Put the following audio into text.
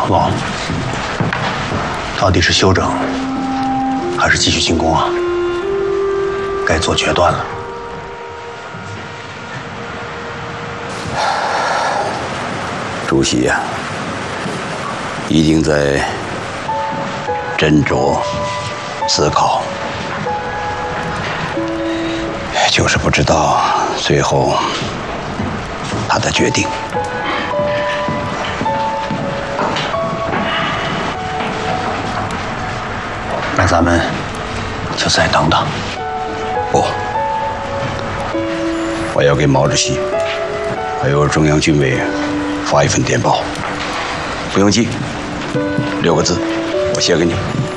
王，到底是休整，还是继续进攻啊？该做决断了。 主席呀，已经在斟酌思考，就是不知道最后他的决定。 那咱们就再等等。 不，我要给毛主席还有中央军委发一份电报，不用记，6个字，我写给你。